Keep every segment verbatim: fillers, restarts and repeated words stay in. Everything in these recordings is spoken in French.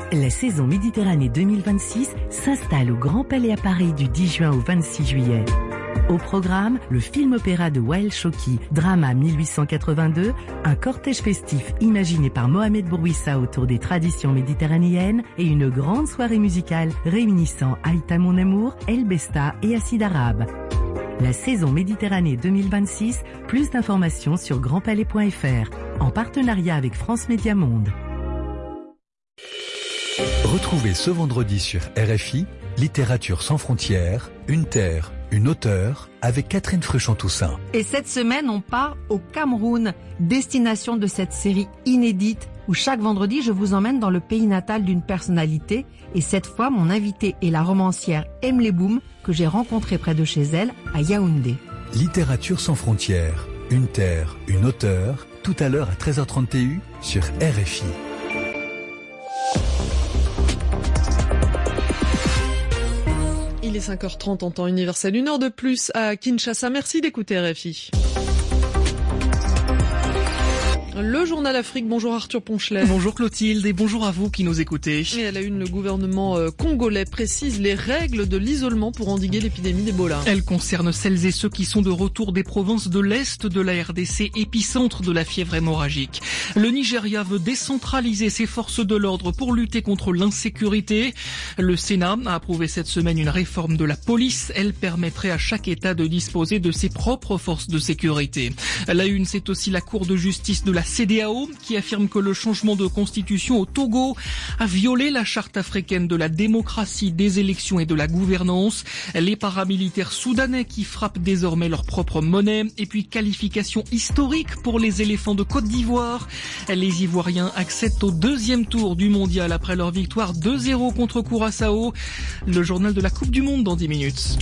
La saison Méditerranée deux mille vingt-six s'installe au Grand Palais à Paris du dix juin au vingt-six juillet. Au programme, le film-opéra de Wael Choki, Drama mille huit cent quatre-vingt-deux, un cortège festif imaginé par Mohamed Bourouissa autour des traditions méditerranéennes et une grande soirée musicale réunissant Aïta Mon Amour, El Besta et Acide Arabe. La saison Méditerranée deux mille vingt-six, plus d'informations sur grand palais point f r, en partenariat avec France Média Monde. Retrouvez ce vendredi sur R F I, Littérature sans frontières, une terre, une auteure, avec Catherine Fruchon-Toussaint. Et cette semaine, on part au Cameroun, destination de cette série inédite où chaque vendredi, je vous emmène dans le pays natal d'une personnalité. Et cette fois, mon invitée est la romancière Emily Boom, que j'ai rencontrée près de chez elle, à Yaoundé. Littérature sans frontières, une terre, une auteure, tout à l'heure à treize heures trente sur R F I. Il est cinq heures trente en temps universel, une heure de plus à Kinshasa. Merci d'écouter R F I. Le journal Afrique, bonjour Arthur Ponchelet. Bonjour Clotilde et bonjour à vous qui nous écoutez. Et à la une, le gouvernement congolais précise les règles de l'isolement pour endiguer l'épidémie d'Ebola. Elle concerne celles et ceux qui sont de retour des provinces de l'Est de la R D C, épicentre de la fièvre hémorragique. Le Nigeria veut décentraliser ses forces de l'ordre pour lutter contre l'insécurité. Le Sénat a approuvé cette semaine une réforme de la police. Elle permettrait à chaque État de disposer de ses propres forces de sécurité. La une, c'est aussi la Cour de justice de la C D A O qui affirme que le changement de constitution au Togo a violé la charte africaine de la démocratie, des élections et de la gouvernance. Les paramilitaires soudanais qui frappent désormais leur propre monnaie. Et puis qualification historique pour les éléphants de Côte d'Ivoire. Les Ivoiriens accèdent au deuxième tour du mondial après leur victoire deux zéro contre Curaçao. Le journal de la Coupe du Monde dans dix minutes.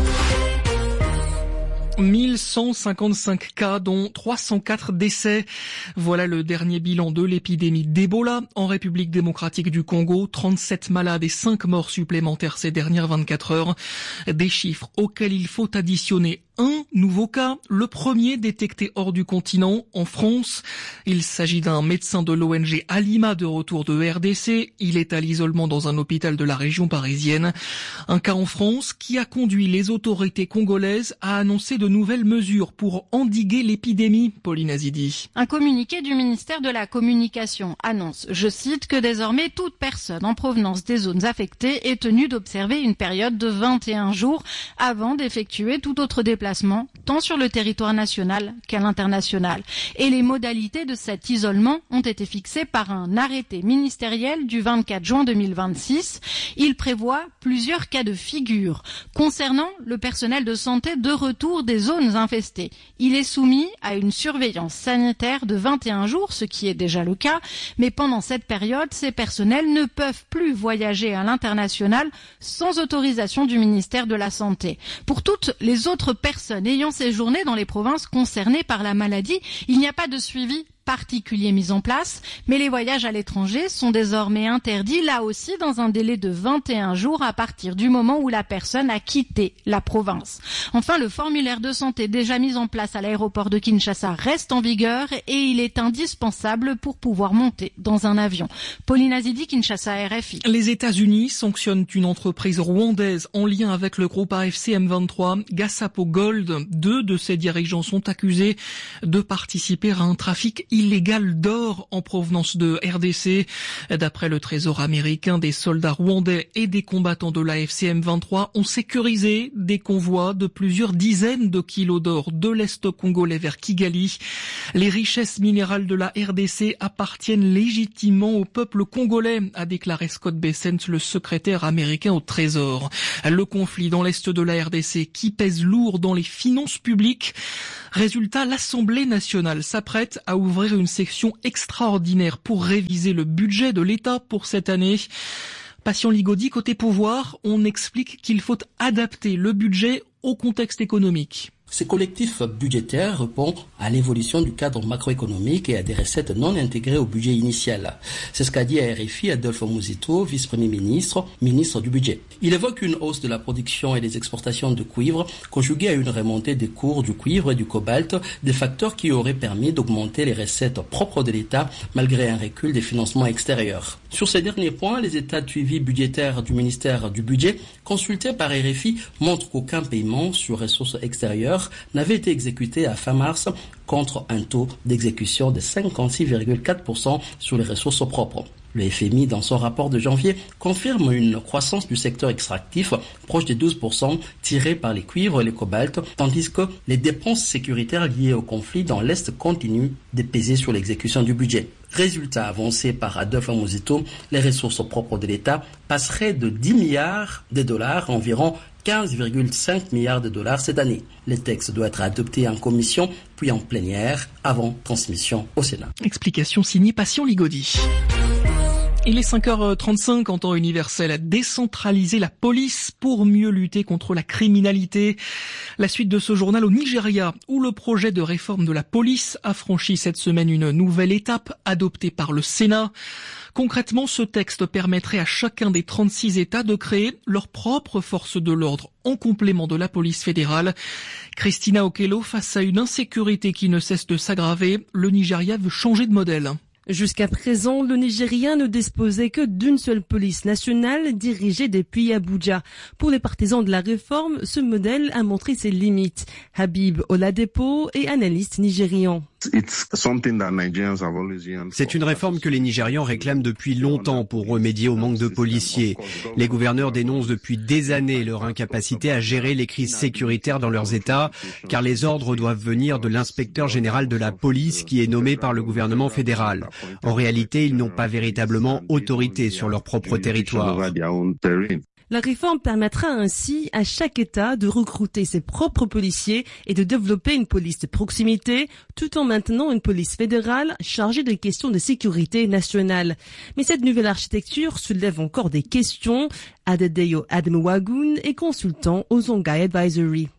mille cent cinquante-cinq cas, dont trois cent quatre décès. Voilà le dernier bilan de l'épidémie d'Ebola en République démocratique du Congo. trente-sept malades et cinq morts supplémentaires ces dernières vingt-quatre heures. Des chiffres auxquels il faut additionner un nouveau cas, le premier détecté hors du continent, en France. Il s'agit d'un médecin de l'O N G Alima de retour de R D C. Il est à l'isolement dans un hôpital de la région parisienne. Un cas en France qui a conduit les autorités congolaises à annoncer de nouvelles mesures pour endiguer l'épidémie. Pauline Azidi. Un communiqué du ministère de la Communication annonce, je cite, que désormais toute personne en provenance des zones affectées est tenue d'observer une période de vingt et un jours avant d'effectuer tout autre déplacement, tant sur le territoire national qu'à l'international. Et les modalités de cet isolement ont été fixées par un arrêté ministériel du vingt-quatre juin deux mille vingt-six. Il prévoit plusieurs cas de figure concernant le personnel de santé de retour des zones infestées. Il est soumis à une surveillance sanitaire de vingt et un jours, ce qui est déjà le cas, mais pendant cette période, ces personnels ne peuvent plus voyager à l'international sans autorisation du ministère de la Santé. Pour toutes les autres personnes ayant séjourné dans les provinces concernées par la maladie, il n'y a pas de suivi particulier mis en place, mais les voyages à l'étranger sont désormais interdits, là aussi dans un délai de vingt et un jours à partir du moment où la personne a quitté la province. Enfin, le formulaire de santé déjà mis en place à l'aéroport de Kinshasa reste en vigueur et il est indispensable pour pouvoir monter dans un avion. Pauline Azidi, Kinshasa, R F I. Les États-Unis sanctionnent une entreprise rwandaise en lien avec le groupe A F C M vingt-trois, Gasapo Gold. Deux de ses dirigeants sont accusés de participer à un trafic illégal d'or en provenance de R D C. D'après le Trésor américain, des soldats rwandais et des combattants de l'A F C M vingt-trois ont sécurisé des convois de plusieurs dizaines de kilos d'or de l'Est congolais vers Kigali. Les richesses minérales de la R D C appartiennent légitimement au peuple congolais, a déclaré Scott Bessent, le secrétaire américain au Trésor. Le conflit dans l'Est de la R D C qui pèse lourd dans les finances publiques. Résultat, l'Assemblée nationale s'apprête à ouvrir une section extraordinaire pour réviser le budget de l'État pour cette année. Patient Ligodi, côté pouvoir, on explique qu'il faut adapter le budget au contexte économique. Ce collectif budgétaire répond à l'évolution du cadre macroéconomique et à des recettes non intégrées au budget initial. C'est ce qu'a dit à R F I Adolphe Muzito, vice-premier ministre, ministre du budget. Il évoque une hausse de la production et des exportations de cuivre, conjuguée à une remontée des cours du cuivre et du cobalt, des facteurs qui auraient permis d'augmenter les recettes propres de l'État malgré un recul des financements extérieurs. Sur ces derniers points, les états de suivi budgétaire du ministère du budget, consultés par R F I, montrent qu'aucun paiement sur ressources extérieures n'avait été exécuté à fin mars contre un taux d'exécution de cinquante-six virgule quatre pour cent sur les ressources propres. Le F M I, dans son rapport de janvier, confirme une croissance du secteur extractif proche de douze pour cent tirée par les cuivres et les cobaltes, tandis que les dépenses sécuritaires liées au conflit dans l'Est continuent de peser sur l'exécution du budget. Résultat avancé par Adolphe Muzito, les ressources propres de l'État passeraient de dix milliards de dollars à environ quinze virgule cinq milliards de dollars cette année. Le texte doit être adopté en commission puis en plénière avant transmission au Sénat. Explication signée Passion Ligodi. Il est cinq heures trente-cinq en temps universel à décentraliser la police pour mieux lutter contre la criminalité. La suite de ce journal au Nigeria, où le projet de réforme de la police a franchi cette semaine une nouvelle étape adoptée par le Sénat. Concrètement, ce texte permettrait à chacun des trente-six États de créer leur propre force de l'ordre en complément de la police fédérale. Christina Okello, face à une insécurité qui ne cesse de s'aggraver, le Nigeria veut changer de modèle. Jusqu'à présent, le Nigeria ne disposait que d'une seule police nationale dirigée depuis Abuja. Pour les partisans de la réforme, ce modèle a montré ses limites. Habib Oladepo est analyste nigérian. C'est une réforme que les Nigérians réclament depuis longtemps pour remédier au manque de policiers. Les gouverneurs dénoncent depuis des années leur incapacité à gérer les crises sécuritaires dans leurs États, car les ordres doivent venir de l'inspecteur général de la police qui est nommé par le gouvernement fédéral. En réalité, ils n'ont pas véritablement autorité sur leur propre territoire. La réforme permettra ainsi à chaque État de recruter ses propres policiers et de développer une police de proximité, tout en maintenant une police fédérale chargée des questions de sécurité nationale. Mais cette nouvelle architecture soulève encore des questions. Adedeyo Ademwagun est consultant au Zongai Advisory.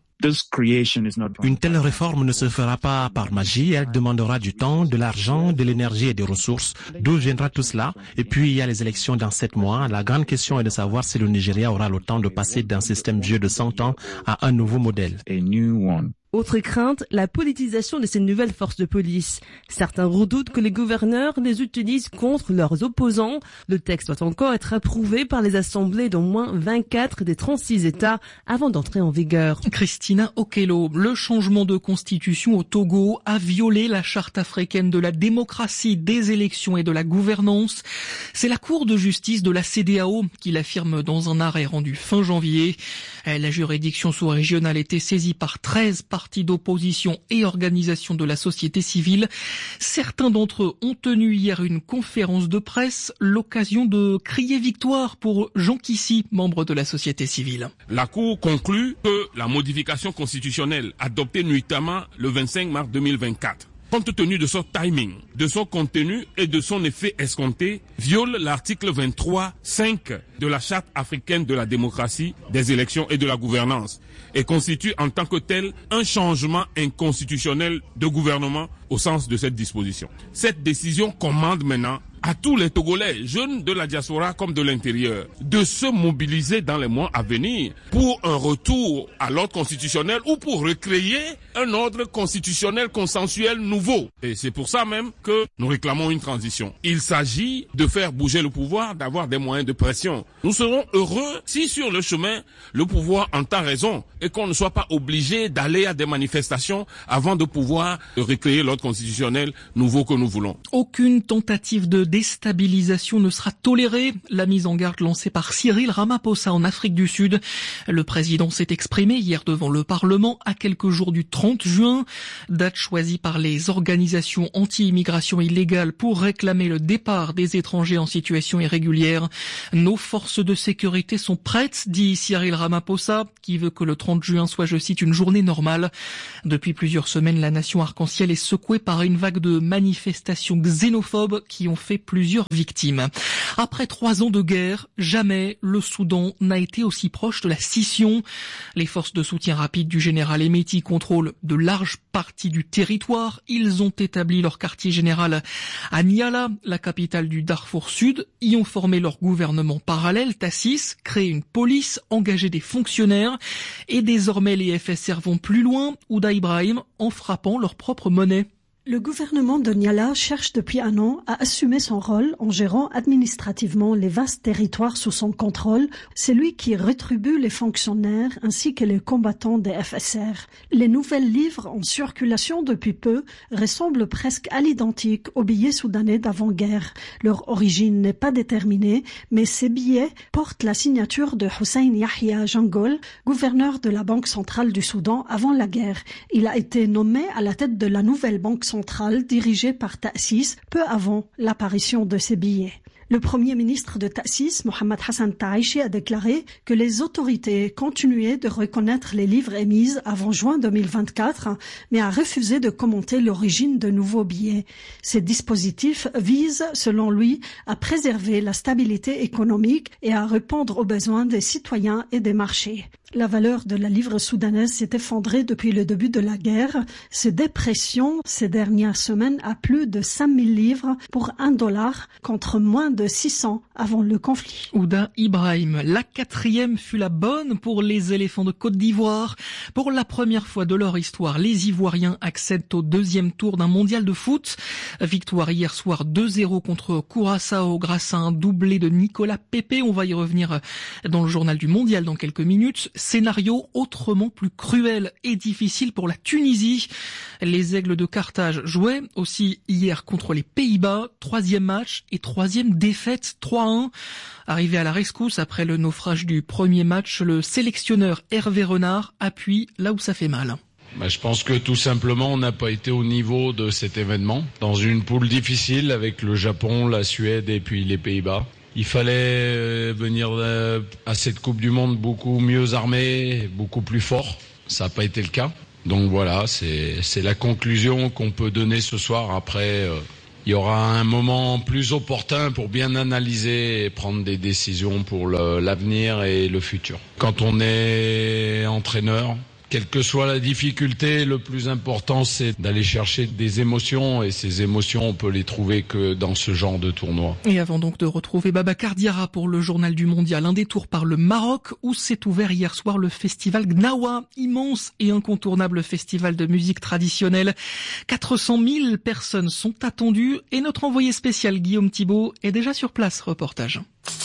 Une telle réforme ne se fera pas par magie, elle demandera du temps, de l'argent, de l'énergie et des ressources. D'où viendra tout cela? Et puis il y a les élections dans sept mois. La grande question est de savoir si le Nigeria aura le temps de passer d'un système vieux de cent ans à un nouveau modèle. Autre crainte, la politisation de ces nouvelles forces de police. Certains redoutent que les gouverneurs les utilisent contre leurs opposants. Le texte doit encore être approuvé par les assemblées d'au moins vingt-quatre des trente-six États avant d'entrer en vigueur. Christina Okello, le changement de constitution au Togo a violé la charte africaine de la démocratie, des élections et de la gouvernance. C'est la Cour de justice de la C D A O qui l'affirme dans un arrêt rendu fin janvier. La juridiction sous-régionale était saisie par treize partis d'opposition et organisations de la société civile. Certains d'entre eux ont tenu hier une conférence de presse, l'occasion de crier victoire pour Jean Kissy, membre de la société civile. La Cour conclut que la modification constitutionnelle adoptée nuitamment le vingt-cinq mars deux mille vingt-quatre, compte tenu de son timing, de son contenu et de son effet escompté, viole l'article vingt-trois cinq de la Charte africaine de la démocratie, des élections et de la gouvernance et constitue en tant que tel un changement inconstitutionnel de gouvernement au sens de cette disposition. Cette décision commande maintenant à tous les Togolais, jeunes de la diaspora comme de l'intérieur, de se mobiliser dans les mois à venir pour un retour à l'ordre constitutionnel ou pour recréer un ordre constitutionnel consensuel nouveau. Et c'est pour ça même que nous réclamons une transition. Il s'agit de faire bouger le pouvoir, d'avoir des moyens de pression. Nous serons heureux si sur le chemin, le pouvoir entend raison et qu'on ne soit pas obligé d'aller à des manifestations avant de pouvoir recréer l'ordre constitutionnel nouveau que nous voulons. Aucune tentative de déstabilisation ne sera tolérée. La mise en garde lancée par Cyril Ramaphosa en Afrique du Sud. Le président s'est exprimé hier devant le Parlement à quelques jours du trente juin, date choisie par les organisations anti-immigration illégale pour réclamer le départ des étrangers en situation irrégulière. Nos forces de sécurité sont prêtes, dit Cyril Ramaphosa, qui veut que le trente juin soit, je cite, une journée normale. Depuis plusieurs semaines, la nation arc-en-ciel est secouée par une vague de manifestations xénophobes qui ont fait plusieurs victimes. Après trois ans de guerre, jamais le Soudan n'a été aussi proche de la scission. Les forces de soutien rapide du général Hemeti contrôlent de larges parties du territoire. Ils ont établi leur quartier général à Niala, la capitale du Darfour Sud, y ont formé leur gouvernement parallèle, Tassis, créé une police, engagé des fonctionnaires, et désormais les F S R vont plus loin, Ouda Ibrahim, en frappant leur propre monnaie. Le gouvernement de Niala cherche depuis un an à assumer son rôle en gérant administrativement les vastes territoires sous son contrôle. C'est lui qui rétribue les fonctionnaires ainsi que les combattants des F S R. Les nouvelles livres en circulation depuis peu ressemblent presque à l'identique aux billets soudanais d'avant-guerre. Leur origine n'est pas déterminée, mais ces billets portent la signature de Hussein Yahya Jangol, gouverneur de la Banque centrale du Soudan avant la guerre. Il a été nommé à la tête de la nouvelle Banque centrale dirigée par Tassis peu avant l'apparition de ces billets. Le premier ministre de Tassis, Mohamed Hassan Taïchi, a déclaré que les autorités continuaient de reconnaître les livres émis avant juin deux mille vingt-quatre, mais a refusé de commenter l'origine de nouveaux billets. Ces dispositifs visent, selon lui, à préserver la stabilité économique et à répondre aux besoins des citoyens et des marchés. La valeur de la livre soudanaise s'est effondrée depuis le début de la guerre. Cette dépression ces dernières semaines à plus de cinq mille livres pour un dollar contre moins de six cents avant le conflit. Ouda Ibrahim, la quatrième fut la bonne pour les éléphants de Côte d'Ivoire. Pour la première fois de leur histoire, les Ivoiriens accèdent au deuxième tour d'un mondial de foot. Victoire hier soir deux zéro contre Curaçao grâce à un doublé de Nicolas Pepe. On va y revenir dans le journal du mondial dans quelques minutes. Scénario autrement plus cruel et difficile pour la Tunisie. Les Aigles de Carthage jouaient aussi hier contre les Pays-Bas. Troisième match et troisième défaite, trois à un. Arrivé à la rescousse après le naufrage du premier match, le sélectionneur Hervé Renard appuie là où ça fait mal. Bah, je pense que tout simplement on n'a pas été au niveau de cet événement. Dans une poule difficile avec le Japon, la Suède et puis les Pays-Bas. Il fallait venir à cette Coupe du Monde beaucoup mieux armé, beaucoup plus fort. Ça n'a pas été le cas. Donc voilà, c'est, c'est la conclusion qu'on peut donner ce soir. Après, euh, il y aura un moment plus opportun pour bien analyser et prendre des décisions pour le, l'avenir et le futur. Quand on est entraîneur, quelle que soit la difficulté, le plus important, c'est d'aller chercher des émotions. Et ces émotions, on peut les trouver que dans ce genre de tournoi. Et avant donc de retrouver Babacar Diarra pour le journal du mondial, un détour par le Maroc où s'est ouvert hier soir le festival Gnawa, immense et incontournable festival de musique traditionnelle. quatre cent mille personnes sont attendues et notre envoyé spécial Guillaume Thibault est déjà sur place. Reportage.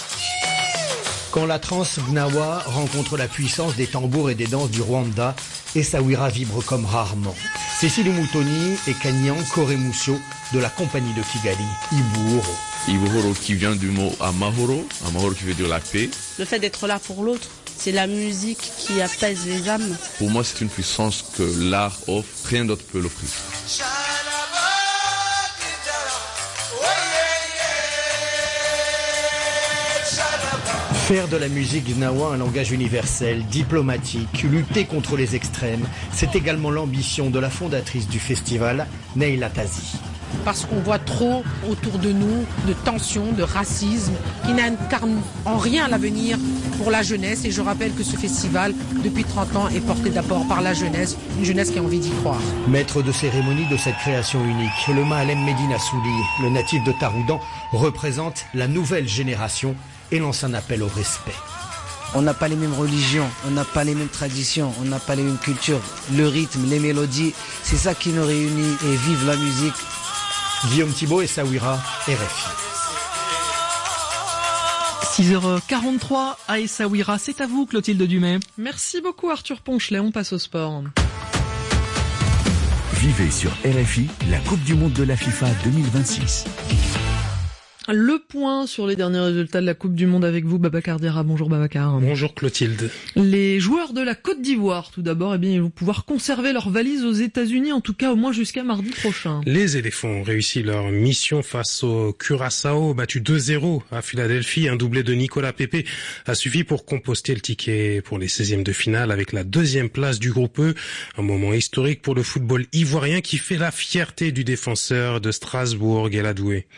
Quand la trance Gnawa rencontre la puissance des tambours et des danses du Rwanda, Essaouira vibre comme rarement. Cécile Moutoni et Kanyan Koremoussio de la compagnie de Kigali, Ibuhoro. Ibuhoro qui vient du mot Amahoro, Amahoro qui veut dire la paix. Le fait d'être là pour l'autre, c'est la musique qui apaise les âmes. Pour moi, c'est une puissance que l'art offre, rien d'autre peut l'offrir. Faire de la musique gnawa un langage universel, diplomatique, lutter contre les extrêmes, c'est également l'ambition de la fondatrice du festival, Neila Tazi. Parce qu'on voit trop autour de nous de tensions, de racisme, qui n'incarnent en rien l'avenir pour la jeunesse. Et je rappelle que ce festival, depuis trente ans, est porté d'abord par la jeunesse, une jeunesse qui a envie d'y croire. Maître de cérémonie de cette création unique, le Mahalem Medina Souli, le natif de Taroudan, représente la nouvelle génération et lance un appel au respect. On n'a pas les mêmes religions, on n'a pas les mêmes traditions, on n'a pas les mêmes cultures. Le rythme, les mélodies, c'est ça qui nous réunit et vive la musique. Guillaume Thibault et Essaouira, R F I. six heures quarante-trois à Essaouira, c'est à vous Clotilde Dumais. Merci beaucoup Arthur Ponchelet, on passe au sport. Vivez sur R F I la Coupe du Monde de la FIFA deux mille vingt-six. Le point sur les derniers résultats de la Coupe du Monde avec vous, Babacar Diarra. Bonjour Babacar. Bonjour Clotilde. Les joueurs de la Côte d'Ivoire, tout d'abord, eh bien, ils vont pouvoir conserver leur valise aux États-Unis, en tout cas au moins jusqu'à mardi prochain. Les éléphants ont réussi leur mission face au Curaçao, battu deux zéro à Philadelphie. Un doublé de Nicolas Pepe a suffi pour composter le ticket pour les seizièmes de finale avec la deuxième place du groupe E. Un moment historique pour le football ivoirien qui fait la fierté du défenseur de Strasbourg, El Adoué.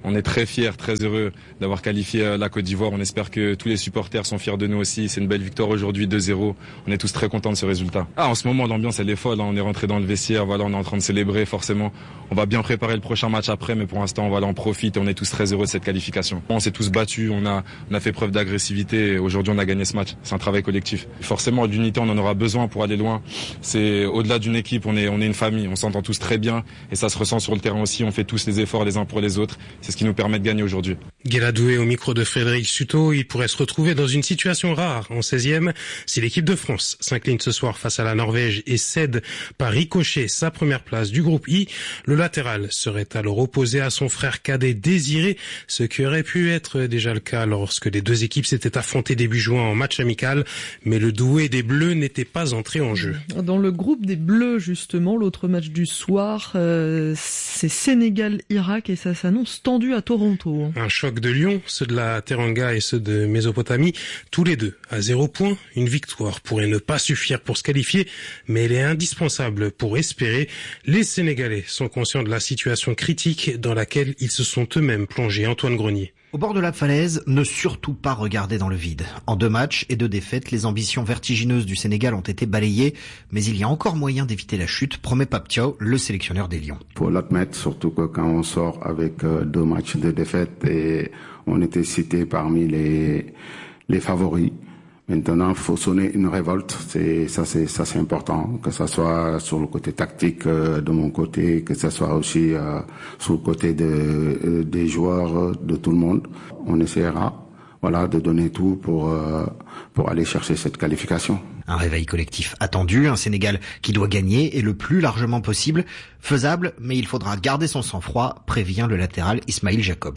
On est très fiers, très heureux d'avoir qualifié la Côte d'Ivoire. On espère que tous les supporters sont fiers de nous aussi. C'est une belle victoire aujourd'hui, deux zéro. On est tous très contents de ce résultat. Ah, en ce moment, l'ambiance, elle est folle. Hein. On est rentré dans le vestiaire, voilà, on est en train de célébrer forcément. On va bien préparer le prochain match après, mais pour l'instant, voilà, on profite et on est tous très heureux de cette qualification. On s'est tous battus, on a, on a fait preuve d'agressivité et aujourd'hui, on a gagné ce match. C'est un travail collectif. Forcément, d'unité, on en aura besoin pour aller loin. C'est au-delà d'une équipe, on est, on est une famille. On s'entend tous très bien et ça se ressent sur le terrain aussi. On fait tous les efforts les uns pour les autres. C'est ce qui nous permet de gagner aujourd'hui. Guéladoué au micro de Frédéric Suto, il pourrait se retrouver dans une situation rare en seizième si l'équipe de France s'incline ce soir face à la Norvège et cède par ricochet sa première place du groupe I. Le latéral serait alors opposé à son frère cadet Désiré, ce qui aurait pu être déjà le cas lorsque les deux équipes s'étaient affrontées début juin en match amical, mais le doué des Bleus n'était pas entré en jeu. Dans le groupe des Bleus, justement, l'autre match du soir, euh, c'est Sénégal-Irak et ça s'annonce tendu à Toronto. Un choc de Lyon, ceux de la Teranga et ceux de Mésopotamie, tous les deux à zéro point. Une victoire pourrait ne pas suffire pour se qualifier, mais elle est indispensable pour espérer. Les Sénégalais sont conscients de la situation critique dans laquelle ils se sont eux-mêmes plongés. Antoine Grenier. Au bord de la falaise, ne surtout pas regarder dans le vide. En deux matchs et deux défaites, les ambitions vertigineuses du Sénégal ont été balayées, mais il y a encore moyen d'éviter la chute, promet Pape Thiaw, le sélectionneur des Lions. Faut l'admettre, surtout que quand on sort avec deux matchs de défaites et on était cité parmi les, les favoris. Maintenant, il faut sonner une révolte. C'est, ça, c'est, ça, c'est important. Que ça soit sur le côté tactique euh, de mon côté, que ça soit aussi euh, sur le côté de, euh, des joueurs, de tout le monde. On essaiera, voilà, de donner tout pour euh, pour aller chercher cette qualification. Un réveil collectif attendu, un Sénégal qui doit gagner et le plus largement possible. Faisable, mais il faudra garder son sang-froid, prévient le latéral Ismail Jacobs.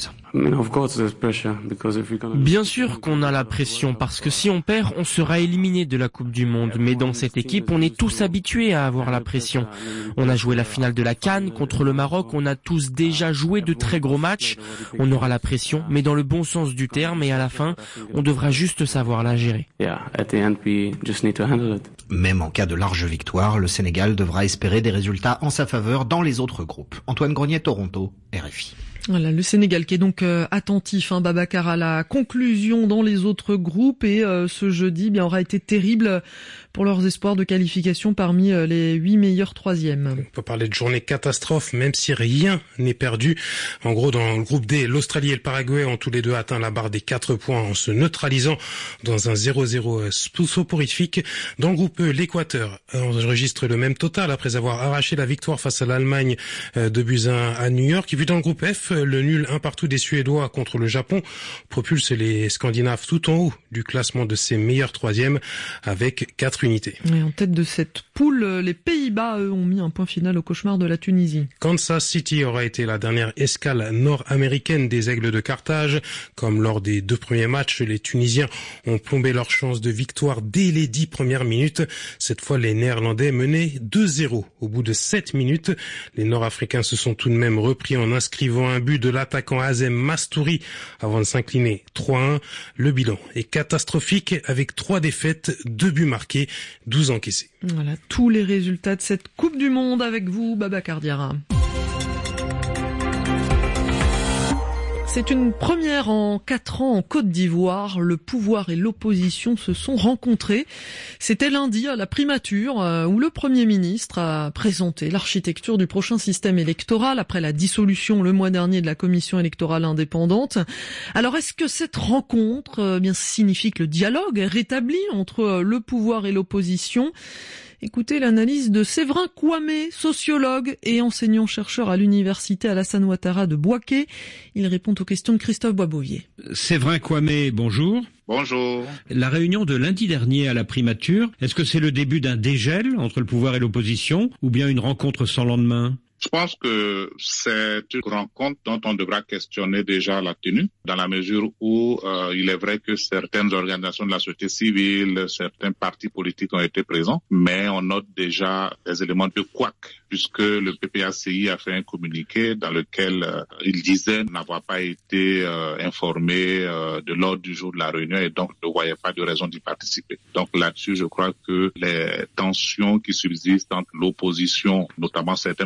Bien sûr qu'on a la pression, parce que si on perd, on sera éliminé de la Coupe du Monde. Mais dans cette équipe, on est tous habitués à avoir la pression. On a joué la finale de la CAN contre le Maroc, on a tous déjà joué de très gros matchs. On aura la pression, mais dans le bon sens du terme, et à la fin, on devra juste savoir la gérer. Même en cas de large victoire, le Sénégal devra espérer des résultats en sa faveur dans les autres groupes. Antoine Grenier, Toronto, R F I. Voilà, le Sénégal qui est donc euh, attentif, hein, Babacar, à la conclusion dans les autres groupes et euh, ce jeudi, bien, aura été terrible pour leurs espoirs de qualification parmi euh, les huit meilleurs troisièmes. On peut parler de journée catastrophe, même si rien n'est perdu. En gros, dans le groupe D, l'Australie et le Paraguay ont tous les deux atteint la barre des quatre points en se neutralisant dans un zéro zéro soporifique. Dans le groupe E, l'Équateur enregistre le même total après avoir arraché la victoire face à l'Allemagne de buts à un à New York. Et puis dans le groupe F, le nul un partout des Suédois contre le Japon propulse les Scandinaves tout en haut du classement de ces meilleurs troisièmes avec quatre unités. Et en tête de cette poule, les Pays-Bas, eux, ont mis un point final au cauchemar de la Tunisie. Kansas City aura été la dernière escale nord-américaine des Aigles de Carthage. Comme lors des deux premiers matchs, les Tunisiens ont plombé leur chance de victoire dès les dix premières minutes. Cette fois, les Néerlandais menaient deux zéro au bout de sept minutes. Les Nord-Africains se sont tout de même repris en inscrivant un but de l'attaquant Azem Mastouri avant de s'incliner trois un. Le bilan est catastrophique avec trois défaites, deux buts marqués, douze encaissés. Voilà tous les résultats de cette Coupe du Monde avec vous, Babacar Diarra. C'est une première en quatre ans en Côte d'Ivoire. Le pouvoir et l'opposition se sont rencontrés. C'était lundi à la primature où le Premier ministre a présenté l'architecture du prochain système électoral après la dissolution le mois dernier de la commission électorale indépendante. Alors est-ce que cette rencontre eh bien signifie que le dialogue est rétabli entre le pouvoir et l'opposition ? Écoutez l'analyse de Séverin Kouamé, sociologue et enseignant-chercheur à l'université Alassane Ouattara de Bouaké. Il répond aux questions de Christophe Boisbouvier. Séverin Kouamé, bonjour. Bonjour. La réunion de lundi dernier à la primature, est-ce que c'est le début d'un dégel entre le pouvoir et l'opposition ou bien une rencontre sans lendemain ? Je pense que c'est une rencontre dont on devra questionner déjà la tenue, dans la mesure où euh, il est vrai que certaines organisations de la société civile, certains partis politiques ont été présents, mais on note déjà des éléments de couac, puisque le P P A C I a fait un communiqué dans lequel euh, il disait n'avoir pas été euh, informé euh, de l'ordre du jour de la réunion et donc ne voyait pas de raison d'y participer. Donc là-dessus, je crois que les tensions qui subsistent entre l'opposition, notamment certaines composantes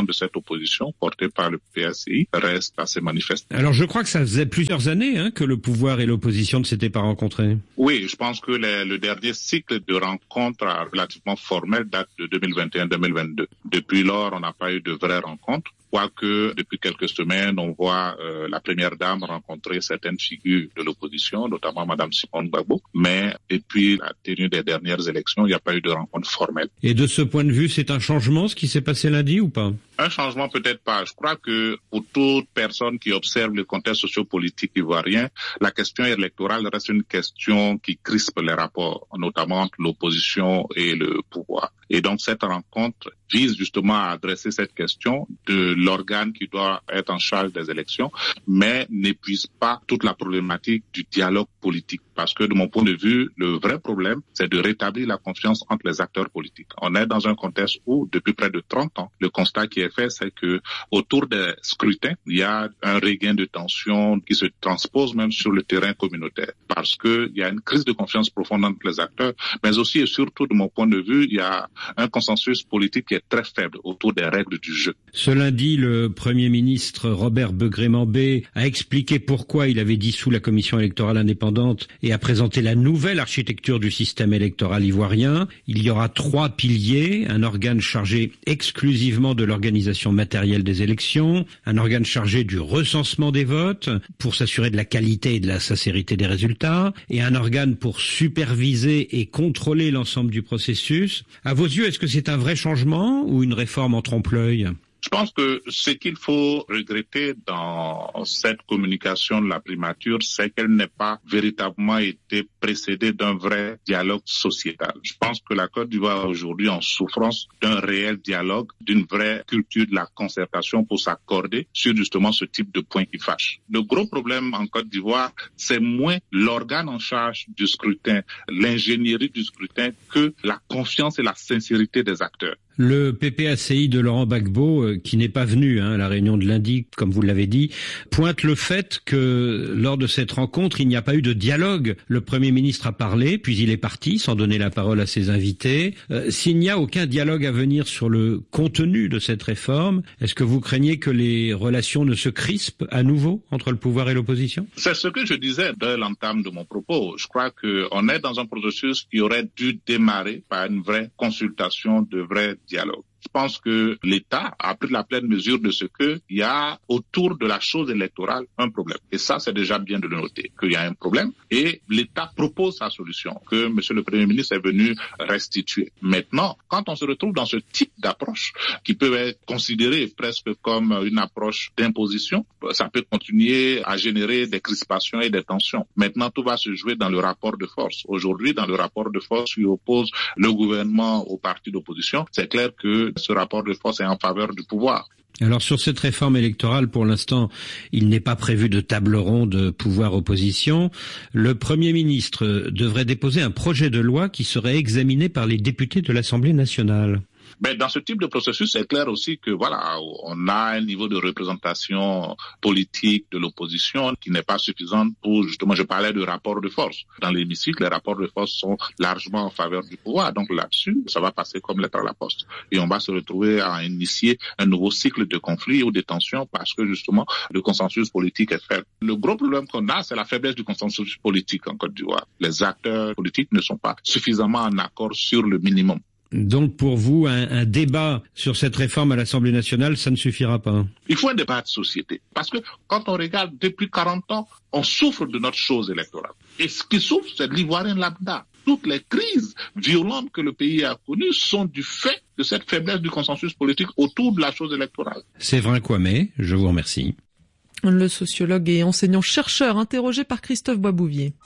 de cette opposition portée par le P A C I reste assez manifeste. Alors je crois que ça faisait plusieurs années hein, que le pouvoir et l'opposition ne s'étaient pas rencontrés. Oui, je pense que les, le dernier cycle de rencontres relativement formel date de deux mille vingt et un deux mille vingt-deux. Depuis lors, on n'a pas eu de vraies rencontres. Quoique, depuis quelques semaines, on voit euh, la première dame rencontrer certaines figures de l'opposition, notamment Madame Simone Gbagbo. Mais depuis la tenue des dernières élections, il n'y a pas eu de rencontre formelle. Et de ce point de vue, c'est un changement ce qui s'est passé lundi ou pas? Un changement peut-être pas. Je crois que pour toute personne qui observe le contexte sociopolitique ivoirien, la question électorale reste une question qui crispe les rapports, notamment entre l'opposition et le pouvoir. Et donc cette rencontre vise justement à adresser cette question de l'organe qui doit être en charge des élections, mais n'épuise pas toute la problématique du dialogue politique. Parce que de mon point de vue, le vrai problème, c'est de rétablir la confiance entre les acteurs politiques. On est dans un contexte où, depuis près de trente ans, le constat qui est fait, c'est que autour des scrutins, il y a un regain de tension qui se transpose même sur le terrain communautaire. Parce que il y a une crise de confiance profonde entre les acteurs, mais aussi et surtout, de mon point de vue, il y a un consensus politique qui est très faible autour des règles du jeu. Ce lundi, le Premier ministre Robert Begré-Mambé a expliqué pourquoi il avait dissous la commission électorale indépendante et a présenté la nouvelle architecture du système électoral ivoirien. Il y aura trois piliers, un organe chargé exclusivement de l'organisation matérielle des élections, un organe chargé du recensement des votes pour s'assurer de la qualité et de la sincérité des résultats, et un organe pour superviser et contrôler l'ensemble du processus. À vos yeux, est-ce que c'est un vrai changement ou une réforme en trompe-l'œil ? Je pense que ce qu'il faut regretter dans cette communication de la primature, c'est qu'elle n'ait pas véritablement été précédée d'un vrai dialogue sociétal. Je pense que la Côte d'Ivoire aujourd'hui en souffrance d'un réel dialogue, d'une vraie culture de la concertation pour s'accorder sur justement ce type de points qui fâchent. Le gros problème en Côte d'Ivoire, c'est moins l'organe en charge du scrutin, l'ingénierie du scrutin, que la confiance et la sincérité des acteurs. Le P P A C I de Laurent Gbagbo, qui n'est pas venu hein, à la réunion de lundi, comme vous l'avez dit, pointe le fait que lors de cette rencontre, il n'y a pas eu de dialogue. Le Premier ministre a parlé, puis il est parti, sans donner la parole à ses invités. Euh, s'il n'y a aucun dialogue à venir sur le contenu de cette réforme, est-ce que vous craignez que les relations ne se crispent à nouveau entre le pouvoir et l'opposition? C'est ce que je disais dès l'entame de mon propos. Je crois qu'on est dans un processus qui aurait dû démarrer par une vraie consultation, de vrais dialogue. Je pense que l'État a pris la pleine mesure de ce qu'il y a autour de la chose électorale un problème. Et ça, c'est déjà bien de le noter, qu'il y a un problème. Et l'État propose sa solution, que Monsieur le Premier ministre est venu restituer. Maintenant, quand on se retrouve dans ce type d'approche, qui peut être considérée presque comme une approche d'imposition, ça peut continuer à générer des crispations et des tensions. Maintenant, tout va se jouer dans le rapport de force. Aujourd'hui, dans le rapport de force qui oppose le gouvernement au parti d'opposition, c'est clair que ce rapport de force est en faveur du pouvoir. Alors sur cette réforme électorale, pour l'instant, il n'est pas prévu de table ronde pouvoir-opposition. Le Premier ministre devrait déposer un projet de loi qui serait examiné par les députés de l'Assemblée nationale. Mais dans ce type de processus, c'est clair aussi que voilà, on a un niveau de représentation politique de l'opposition qui n'est pas suffisant pour, justement, je parlais de rapport de force. Dans l'hémicycle, les rapports de force sont largement en faveur du pouvoir. Donc là-dessus, ça va passer comme lettre à la poste. Et on va se retrouver à initier un nouveau cycle de conflits ou de tensions parce que justement, le consensus politique est faible. Le gros problème qu'on a, c'est la faiblesse du consensus politique en Côte d'Ivoire. Les acteurs politiques ne sont pas suffisamment en accord sur le minimum. Donc pour vous, un, un débat sur cette réforme à l'Assemblée nationale, ça ne suffira pas? Il faut un débat de société. Parce que quand on regarde depuis quarante ans, on souffre de notre chose électorale. Et ce qui souffre, c'est de l'Ivoirien lambda. Toutes les crises violentes que le pays a connues sont du fait de cette faiblesse du consensus politique autour de la chose électorale. Séverin Kouamé, je vous remercie. Le sociologue et enseignant-chercheur interrogé par Christophe Boisbouvier.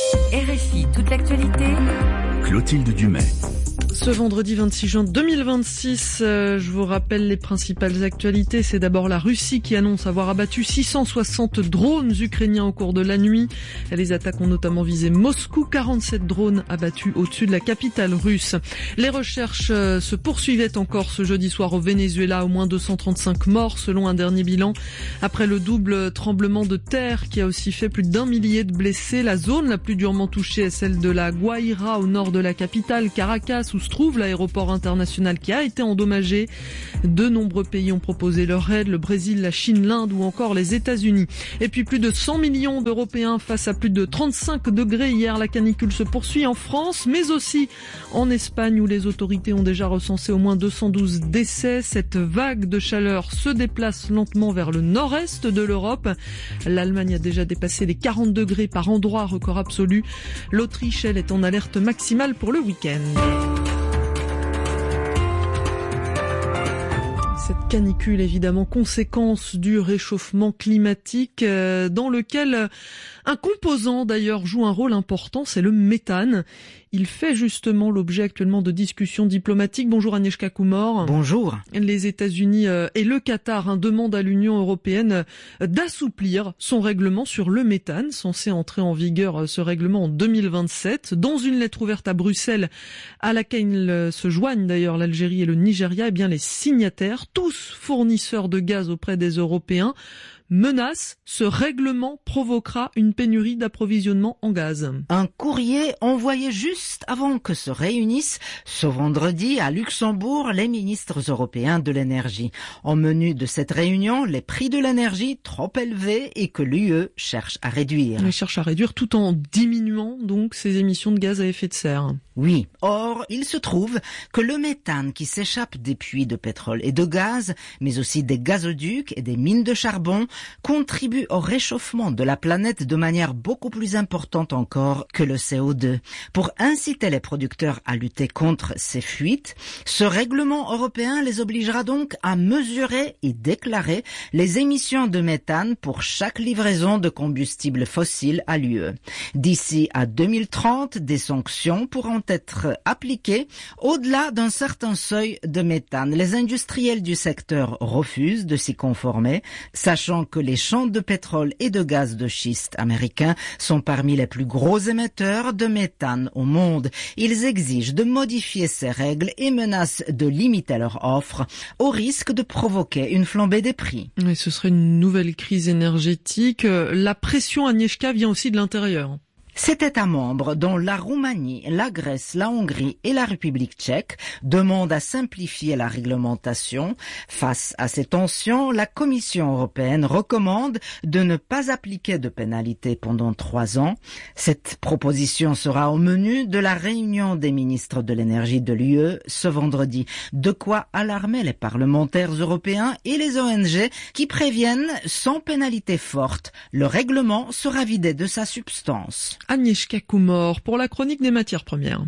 R F I, toute l'actualité. Clotilde Dumais. Ce vendredi vingt-six juin deux mille vingt-six, euh, je vous rappelle les principales actualités. C'est d'abord la Russie qui annonce avoir abattu six cent soixante drones ukrainiens au cours de la nuit. Les attaques ont notamment visé Moscou, quarante-sept drones abattus au-dessus de la capitale russe. Les recherches euh, se poursuivaient encore ce jeudi soir au Venezuela. Au moins deux cent trente-cinq morts selon un dernier bilan. Après le double tremblement de terre qui a aussi fait plus d'un millier de blessés, la zone la plus durement touchée est celle de la Guaira au nord de la capitale, Caracas, où se trouve l'aéroport international qui a été endommagé. De nombreux pays ont proposé leur aide, le Brésil, la Chine, l'Inde ou encore les États-Unis. Et puis plus de cent millions d'Européens face à plus de trente-cinq degrés hier. La canicule se poursuit en France, mais aussi en Espagne où les autorités ont déjà recensé au moins deux cent douze décès. Cette vague de chaleur se déplace lentement vers le nord-est de l'Europe. L'Allemagne a déjà dépassé les quarante degrés par endroit, record absolu. L'Autriche, elle, est en alerte maximale pour le week-end. Cette canicule, évidemment, conséquence du réchauffement climatique euh, dans lequel un composant, d'ailleurs, joue un rôle important, c'est le méthane. Il fait justement l'objet actuellement de discussions diplomatiques. Bonjour Agnieszka Kumor. Bonjour. Les États-Unis euh, et le Qatar hein, demandent à l'Union européenne euh, d'assouplir son règlement sur le méthane, censé entrer en vigueur euh, ce règlement en deux mille vingt-sept. Dans une lettre ouverte à Bruxelles, à laquelle euh, se joignent d'ailleurs l'Algérie et le Nigeria, eh bien les signataires, tous fournisseurs de gaz auprès des Européens, menace, ce règlement provoquera une pénurie d'approvisionnement en gaz. Un courrier envoyé juste avant que se réunissent ce vendredi à Luxembourg les ministres européens de l'énergie. En menu de cette réunion, les prix de l'énergie trop élevés et que l'U E cherche à réduire. Il cherche à réduire tout en diminuant donc ses émissions de gaz à effet de serre. Oui. Or, il se trouve que le méthane qui s'échappe des puits de pétrole et de gaz, mais aussi des gazoducs et des mines de charbon, contribue au réchauffement de la planète de manière beaucoup plus importante encore que le C O deux. Pour inciter les producteurs à lutter contre ces fuites, ce règlement européen les obligera donc à mesurer et déclarer les émissions de méthane pour chaque livraison de combustible fossile à l'U E. D'ici à deux mille trente, des sanctions pourront être appliquées au-delà d'un certain seuil de méthane. Les industriels du secteur refusent de s'y conformer, sachant que les champs de pétrole et de gaz de schiste américains sont parmi les plus gros émetteurs de méthane au monde. Ils exigent de modifier ces règles et menacent de limiter leur offre au risque de provoquer une flambée des prix. Et ce serait une nouvelle crise énergétique. La pression, Agnieszka, vient aussi de l'intérieur. Cet État membre, dont la Roumanie, la Grèce, la Hongrie et la République tchèque, demandent à simplifier la réglementation. Face à ces tensions, la Commission européenne recommande de ne pas appliquer de pénalités pendant trois ans. Cette proposition sera au menu de la réunion des ministres de l'énergie de l'U E ce vendredi. De quoi alarmer les parlementaires européens et les O N G qui préviennent, sans pénalité forte, le règlement sera vidé de sa substance. Agnieszka Kumor pour la chronique des matières premières.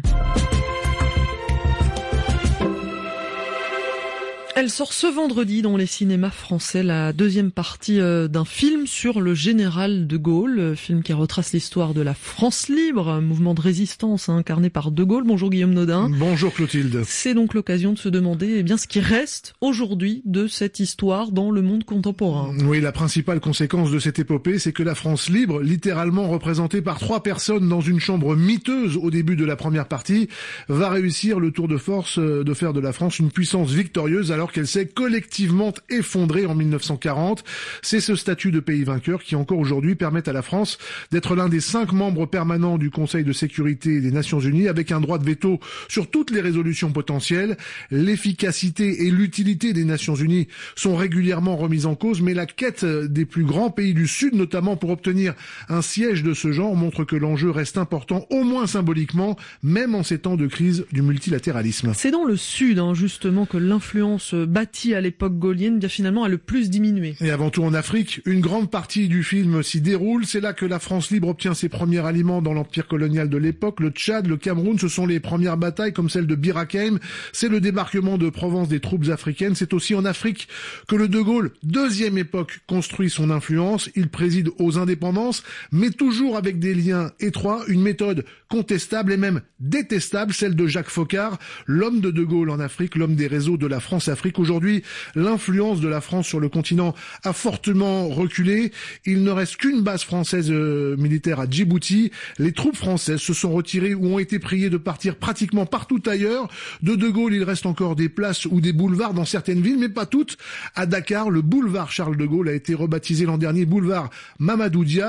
Elle sort ce vendredi dans les cinémas français, la deuxième partie d'un film sur le général de Gaulle, film qui retrace l'histoire de la France libre, un mouvement de résistance incarné par de Gaulle. Bonjour Guillaume Nodin. Bonjour Clotilde. C'est donc l'occasion de se demander eh bien ce qui reste aujourd'hui de cette histoire dans le monde contemporain. Oui, la principale conséquence de cette épopée, c'est que la France libre, littéralement représentée par trois personnes dans une chambre miteuse au début de la première partie, va réussir le tour de force de faire de la France une puissance victorieuse alors qu'elle s'est collectivement effondrée en mille neuf cent quarante. C'est ce statut de pays vainqueur qui encore aujourd'hui permet à la France d'être l'un des cinq membres permanents du Conseil de sécurité des Nations Unies avec un droit de veto sur toutes les résolutions potentielles. L'efficacité et l'utilité des Nations Unies sont régulièrement remises en cause, mais la quête des plus grands pays du Sud, notamment pour obtenir un siège de ce genre, montre que l'enjeu reste important, au moins symboliquement, même en ces temps de crise du multilatéralisme. C'est dans le Sud, hein, justement, que l'influence bâtie à l'époque gaullienne, bien finalement, a le plus diminué. Et avant tout en Afrique, une grande partie du film s'y déroule. C'est là que la France libre obtient ses premiers aliments dans l'empire colonial de l'époque. Le Tchad, le Cameroun, ce sont les premières batailles comme celle de Bir Hakeim. C'est le débarquement de Provence des troupes africaines. C'est aussi en Afrique que le De Gaulle, deuxième époque, construit son influence. Il préside aux indépendances, mais toujours avec des liens étroits, une méthode contestable et même détestable, celle de Jacques Foccart, l'homme de De Gaulle en Afrique, l'homme des réseaux de la France-Afrique. Aujourd'hui, l'influence de la France sur le continent a fortement reculé. Il ne reste qu'une base française euh, militaire à Djibouti. Les troupes françaises se sont retirées ou ont été priées de partir pratiquement partout ailleurs. De De Gaulle, il reste encore des places ou des boulevards dans certaines villes, mais pas toutes. À Dakar, le boulevard Charles de Gaulle a été rebaptisé l'an dernier boulevard Mamadou Dia.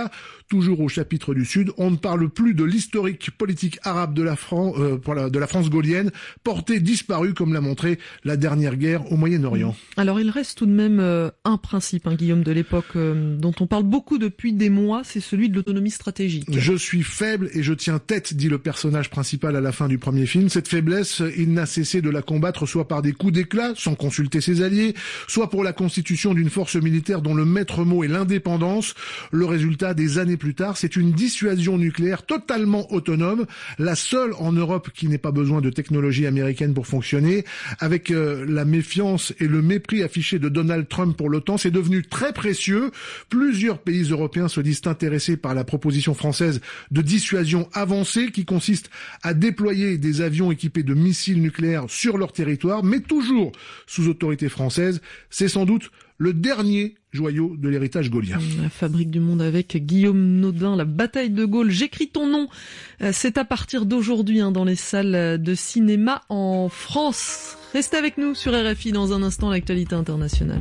Toujours au chapitre du Sud, on ne parle plus de l'historique politique arabe de la, Fran- euh, pour la, de la France gaulienne, portée disparue comme l'a montré la dernière guerre au Moyen-Orient. Alors il reste tout de même euh, un principe, hein, Guillaume, de l'époque euh, dont on parle beaucoup depuis des mois, c'est celui de l'autonomie stratégique. Je suis faible et je tiens tête, dit le personnage principal à la fin du premier film. Cette faiblesse, il n'a cessé de la combattre soit par des coups d'éclat, sans consulter ses alliés, soit pour la constitution d'une force militaire dont le maître mot est l'indépendance. Le résultat, des années plus tard, c'est une dissuasion nucléaire totalement autonome, la seule en Europe qui n'ait pas besoin de technologie américaine pour fonctionner. Avec euh, la méfiance et le mépris affiché de Donald Trump pour l'OTAN, c'est devenu très précieux. Plusieurs pays européens se disent intéressés par la proposition française de dissuasion avancée qui consiste à déployer des avions équipés de missiles nucléaires sur leur territoire, mais toujours sous autorité française. C'est sans doute le dernier joyau de l'héritage gaulien. La Fabrique du Monde avec Guillaume Nodin, la bataille de Gaulle. J'écris ton nom. C'est à partir d'aujourd'hui hein, dans les salles de cinéma en France. Restez avec nous sur R F I dans un instant, l'actualité internationale.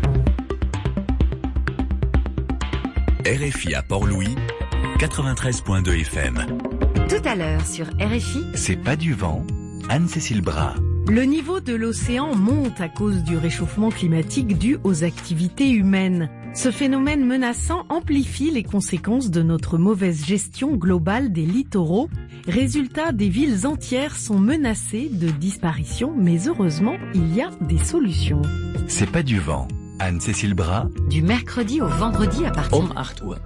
R F I à Port-Louis, quatre-vingt-treize virgule deux F M. Tout à l'heure sur R F I. C'est pas du vent, Anne-Cécile Bras. Le niveau de l'océan monte à cause du réchauffement climatique dû aux activités humaines. Ce phénomène menaçant amplifie les conséquences de notre mauvaise gestion globale des littoraux. Résultat, des villes entières sont menacées de disparition, mais heureusement, il y a des solutions. C'est pas du vent. Anne-Cécile Bras. Du mercredi au vendredi à partir um acht Uhr.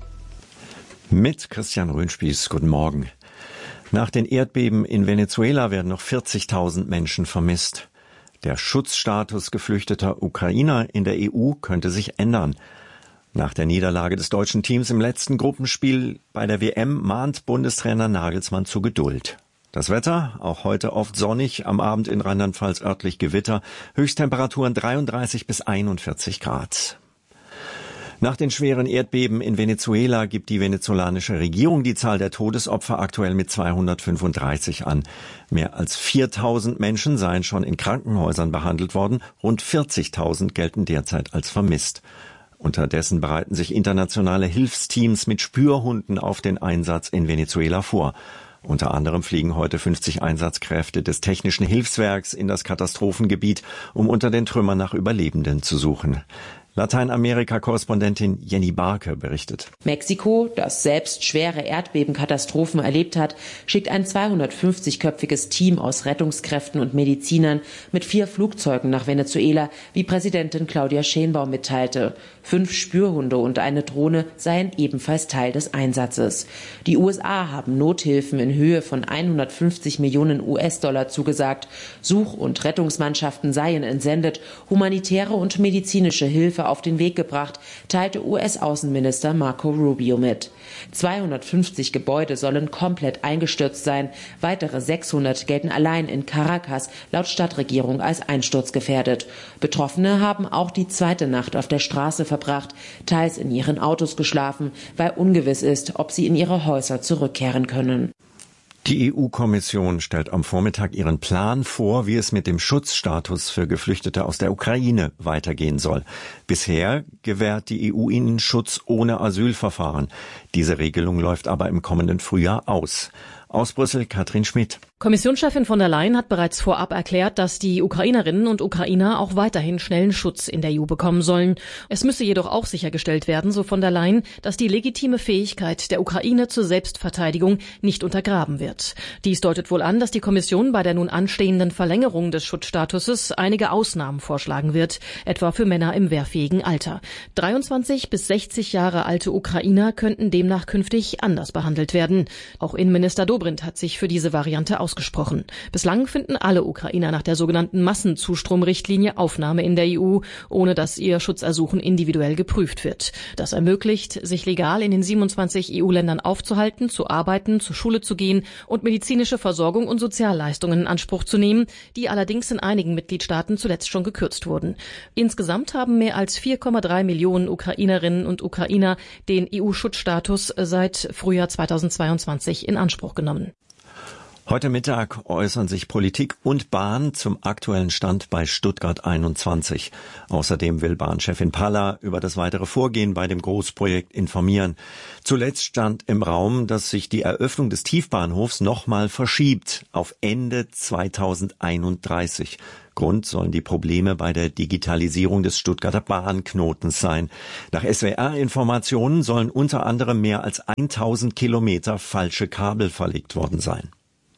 Mit Christian Röhnspieß, guten Morgen. Nach den Erdbeben in Venezuela werden noch vierzigtausend Menschen vermisst. Der Schutzstatus geflüchteter Ukrainer in der E U könnte sich ändern. Nach der Niederlage des deutschen Teams im letzten Gruppenspiel bei der W M mahnt Bundestrainer Nagelsmann zu Geduld. Das Wetter, auch heute oft sonnig, am Abend in Rheinland-Pfalz örtlich Gewitter, Höchsttemperaturen dreiunddreißig bis einundvierzig Grad. Nach den schweren Erdbeben in Venezuela gibt die venezolanische Regierung die Zahl der Todesopfer aktuell mit zweihundertfünfunddreißig an. Mehr als viertausend Menschen seien schon in Krankenhäusern behandelt worden, rund vierzigtausend gelten derzeit als vermisst. Unterdessen bereiten sich internationale Hilfsteams mit Spürhunden auf den Einsatz in Venezuela vor. Unter anderem fliegen heute fünfzig Einsatzkräfte des Technischen Hilfswerks in das Katastrophengebiet, um unter den Trümmern nach Überlebenden zu suchen. Lateinamerika-Korrespondentin Jenny Barke berichtet. Mexiko, das selbst schwere Erdbebenkatastrophen erlebt hat, schickt ein zweihundertfünfzigköpfiges Team aus Rettungskräften und Medizinern mit vier Flugzeugen nach Venezuela, wie Präsidentin Claudia Sheinbaum mitteilte. Fünf Spürhunde und eine Drohne seien ebenfalls Teil des Einsatzes. Die U S A haben Nothilfen in Höhe von hundertfünfzig Millionen U S-Dollar zugesagt. Such- und Rettungsmannschaften seien entsendet, humanitäre und medizinische Hilfe auf den Weg gebracht, teilte U S-Außenminister Marco Rubio mit. zweihundertfünfzig Gebäude sollen komplett eingestürzt sein. Weitere sechshundert gelten allein in Caracas laut Stadtregierung als einsturzgefährdet. Betroffene haben auch die zweite Nacht auf der Straße verbracht, teils in ihren Autos geschlafen, weil ungewiss ist, ob sie in ihre Häuser zurückkehren können. Die E U-Kommission stellt am Vormittag ihren Plan vor, wie es mit dem Schutzstatus für Geflüchtete aus der Ukraine weitergehen soll. Bisher gewährt die E U ihnen Schutz ohne Asylverfahren. Diese Regelung läuft aber im kommenden Frühjahr aus. Aus Brüssel, Katrin Schmidt. Kommissionschefin von der Leyen hat bereits vorab erklärt, dass die Ukrainerinnen und Ukrainer auch weiterhin schnellen Schutz in der E U bekommen sollen. Es müsse jedoch auch sichergestellt werden, so von der Leyen, dass die legitime Fähigkeit der Ukraine zur Selbstverteidigung nicht untergraben wird. Dies deutet wohl an, dass die Kommission bei der nun anstehenden Verlängerung des Schutzstatuses einige Ausnahmen vorschlagen wird, etwa für Männer im wehrfähigen Alter. dreiundzwanzig bis sechzig Jahre alte Ukrainer könnten demnach künftig anders behandelt werden. Auch Innenminister Dobrindt hat sich für diese Variante ausgesprochen. Bislang finden alle Ukrainer nach der sogenannten Massenzustromrichtlinie Aufnahme in der E U, ohne dass ihr Schutzersuchen individuell geprüft wird. Das ermöglicht, sich legal in den siebenundzwanzig E U-Ländern aufzuhalten, zu arbeiten, zur Schule zu gehen und medizinische Versorgung und Sozialleistungen in Anspruch zu nehmen, die allerdings in einigen Mitgliedstaaten zuletzt schon gekürzt wurden. Insgesamt haben mehr als vier Komma drei Millionen Ukrainerinnen und Ukrainer den E U-Schutzstatus seit Frühjahr zweitausendzweiundzwanzig in Anspruch genommen. Heute Mittag äußern sich Politik und Bahn zum aktuellen Stand bei Stuttgart einundzwanzig. Außerdem will Bahnchefin Palla über das weitere Vorgehen bei dem Großprojekt informieren. Zuletzt stand im Raum, dass sich die Eröffnung des Tiefbahnhofs nochmal verschiebt auf Ende zweitausendeinunddreißig. Grund sollen die Probleme bei der Digitalisierung des Stuttgarter Bahnknotens sein. Nach S W R-Informationen sollen unter anderem mehr als tausend Kilometer falsche Kabel verlegt worden sein.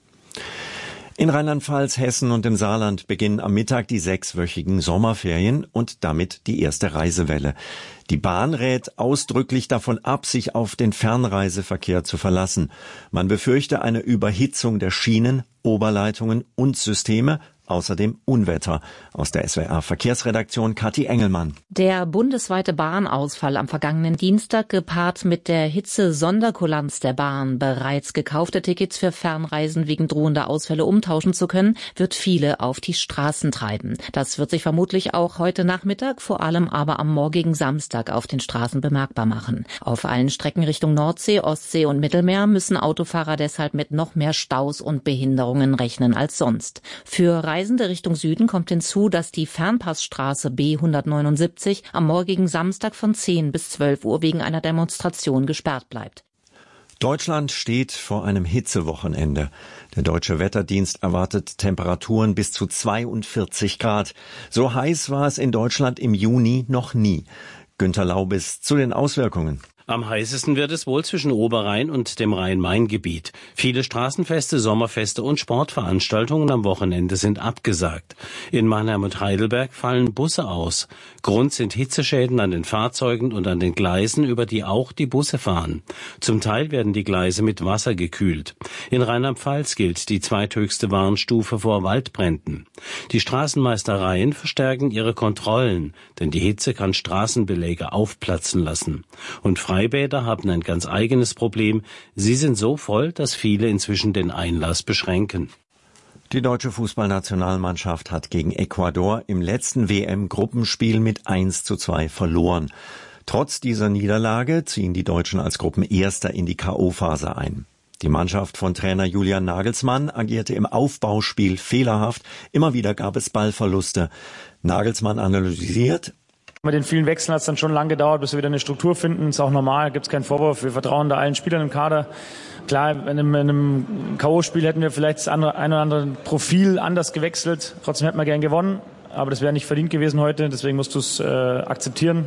In Rheinland-Pfalz, Hessen und im Saarland beginnen am Mittag die sechswöchigen Sommerferien und damit die erste Reisewelle. Die Bahn rät ausdrücklich davon ab, sich auf den Fernreiseverkehr zu verlassen. Man befürchte eine Überhitzung der Schienen, Oberleitungen und Systeme, außerdem Unwetter. Aus der S W R-Verkehrsredaktion Kathi Engelmann. Der bundesweite Bahnausfall am vergangenen Dienstag, gepaart mit der Hitze-Sonderkulanz der Bahn, bereits gekaufte Tickets für Fernreisen wegen drohender Ausfälle umtauschen zu können, wird viele auf die Straßen treiben. Das wird sich vermutlich auch heute Nachmittag, vor allem aber am morgigen Samstag auf den Straßen bemerkbar machen. Auf allen Strecken Richtung Nordsee, Ostsee und Mittelmeer müssen Autofahrer deshalb mit noch mehr Staus und Behinderungen rechnen als sonst. Für Reisende Richtung Süden kommt hinzu, dass die Fernpassstraße B hundertneunundsiebzig am morgigen Samstag von zehn bis zwölf Uhr wegen einer Demonstration gesperrt bleibt. Deutschland steht vor einem Hitzewochenende. Der Deutsche Wetterdienst erwartet Temperaturen bis zu zweiundvierzig Grad. So heiß war es in Deutschland im Juni noch nie. Günter Laubis zu den Auswirkungen. Am heißesten wird es wohl zwischen Oberrhein und dem Rhein-Main-Gebiet. Viele Straßenfeste, Sommerfeste und Sportveranstaltungen am Wochenende sind abgesagt. In Mannheim und Heidelberg fallen Busse aus. Grund sind Hitzeschäden an den Fahrzeugen und an den Gleisen, über die auch die Busse fahren. Zum Teil werden die Gleise mit Wasser gekühlt. In Rheinland-Pfalz gilt die zweithöchste Warnstufe vor Waldbränden. Die Straßenmeistereien verstärken ihre Kontrollen, denn die Hitze kann Straßenbeläge aufplatzen lassen. Und Freibäder haben ein ganz eigenes Problem. Sie sind so voll, dass viele inzwischen den Einlass beschränken. Die deutsche Fußballnationalmannschaft hat gegen Ecuador im letzten W M-Gruppenspiel mit eins zu zwei verloren. Trotz dieser Niederlage ziehen die Deutschen als Gruppenerster in die K O-Phase ein. Die Mannschaft von Trainer Julian Nagelsmann agierte im Aufbauspiel fehlerhaft. Immer wieder gab es Ballverluste. Nagelsmann analysiert: Mit den vielen Wechseln hat es dann schon lange gedauert, bis wir wieder eine Struktur finden. Ist auch normal, gibt es keinen Vorwurf. Wir vertrauen da allen Spielern im Kader. Klar, in einem, in einem K O-Spiel hätten wir vielleicht das andere, ein oder andere Profil anders gewechselt. Trotzdem hätten wir gern gewonnen. Aber das wäre nicht verdient gewesen heute. Deswegen musst du es äh, akzeptieren.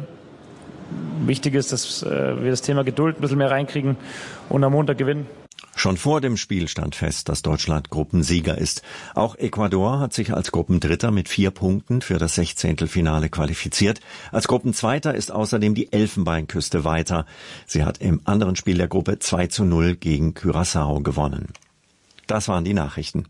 Wichtig ist, dass äh, wir das Thema Geduld ein bisschen mehr reinkriegen und am Montag gewinnen. Schon vor dem Spiel stand fest, dass Deutschland Gruppensieger ist. Auch Ecuador hat sich als Gruppendritter mit vier Punkten für das Sechzehntelfinale qualifiziert. Als Gruppenzweiter ist außerdem die Elfenbeinküste weiter. Sie hat im anderen Spiel der Gruppe zwei zu null gegen Curaçao gewonnen. Das waren die Nachrichten.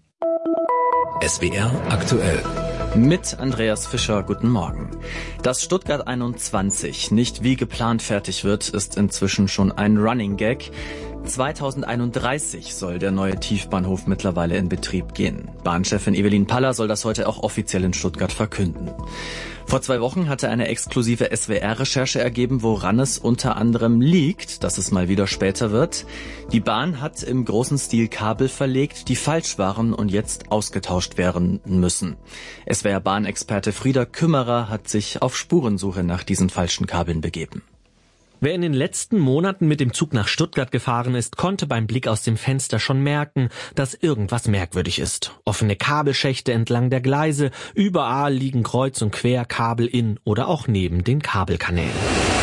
S W R aktuell. Mit Andreas Fischer, guten Morgen. Dass Stuttgart einundzwanzig nicht wie geplant fertig wird, ist inzwischen schon ein Running Gag. zweitausendeinunddreißig soll der neue Tiefbahnhof mittlerweile in Betrieb gehen. Bahnchefin Evelyn Palla soll das heute auch offiziell in Stuttgart verkünden. Vor zwei Wochen hatte eine exklusive S W R-Recherche ergeben, woran es unter anderem liegt, dass es mal wieder später wird. Die Bahn hat im großen Stil Kabel verlegt, die falsch waren und jetzt ausgetauscht werden müssen. S W R-Bahnexperte Frieder Kümmerer hat sich auf Spurensuche nach diesen falschen Kabeln begeben. Wer in den letzten Monaten mit dem Zug nach Stuttgart gefahren ist, konnte beim Blick aus dem Fenster schon merken, dass irgendwas merkwürdig ist. Offene Kabelschächte entlang der Gleise, überall liegen kreuz und quer Kabel in oder auch neben den Kabelkanälen.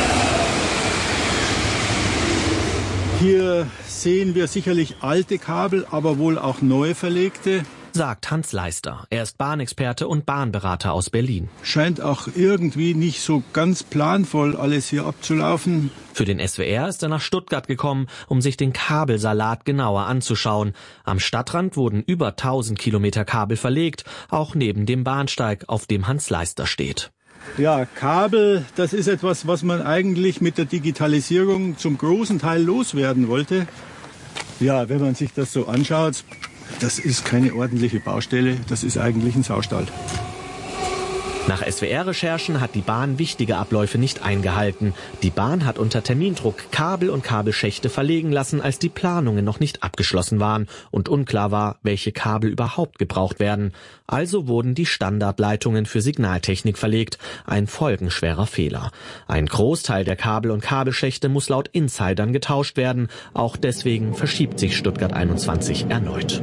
Hier sehen wir sicherlich alte Kabel, aber wohl auch neu verlegte, sagt Hans Leister. Er ist Bahnexperte und Bahnberater aus Berlin. Scheint auch irgendwie nicht so ganz planvoll alles hier abzulaufen. Für den S W R ist er nach Stuttgart gekommen, um sich den Kabelsalat genauer anzuschauen. Am Stadtrand wurden über tausend Kilometer Kabel verlegt, auch neben dem Bahnsteig, auf dem Hans Leister steht. Ja, Kabel, das ist etwas, was man eigentlich mit der Digitalisierung zum großen Teil loswerden wollte. Ja, wenn man sich das so anschaut, das ist keine ordentliche Baustelle, das ist eigentlich ein Saustall. Nach S W R-Recherchen hat die Bahn wichtige Abläufe nicht eingehalten. Die Bahn hat unter Termindruck Kabel und Kabelschächte verlegen lassen, als die Planungen noch nicht abgeschlossen waren und unklar war, welche Kabel überhaupt gebraucht werden. Also wurden die Standardleitungen für Signaltechnik verlegt. Ein folgenschwerer Fehler. Ein Großteil der Kabel und Kabelschächte muss laut Insidern getauscht werden. Auch deswegen verschiebt sich Stuttgart einundzwanzig erneut.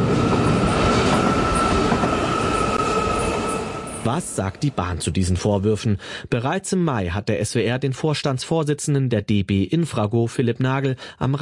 Was sagt die Bahn zu diesen Vorwürfen? Bereits im Mai hat der S W R den Vorstandsvorsitzenden der D B Infrago, Philipp Nagel, am